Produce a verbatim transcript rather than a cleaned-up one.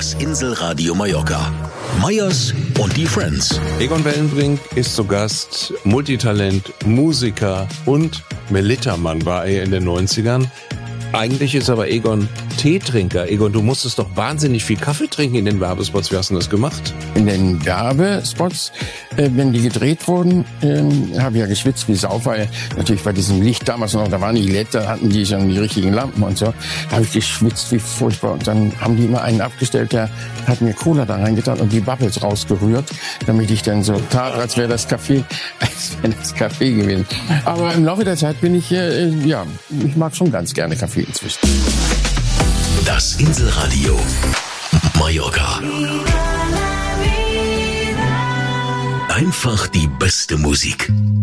Das Inselradio Mallorca. Meyers und die Friends. Egon Wellenbrink ist zu Gast, Multitalent, Musiker und Melittermann war er in den neunzigern. Eigentlich ist aber Egon Teetrinker. Egon, du musstest doch wahnsinnig viel Kaffee trinken in den Werbespots. Wie hast du das gemacht? In den Werbespots, äh, wenn die gedreht wurden, äh, habe ich ja geschwitzt wie Sau, weil natürlich bei diesem Licht damals noch, da waren die L E D, da hatten die schon die richtigen Lampen und so, da habe ich geschwitzt wie furchtbar. Und dann haben die immer einen abgestellt, der hat mir Cola da reingetan und die Bubbles rausgerührt, damit ich dann so tat, als wäre das Kaffee, als wäre das Kaffee gewesen. Aber im Laufe der Zeit bin ich, äh, ja, ich mag schon ganz gerne Kaffee inzwischen. Das Inselradio Mallorca. Einfach die beste Musik.